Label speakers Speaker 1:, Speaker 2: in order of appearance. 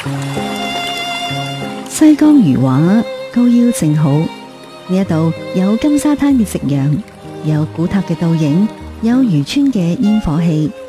Speaker 1: 西江漁畫高腰正好，呢一度有金沙灘嘅夕陽，有古塔嘅倒影，有漁村嘅煙火氣，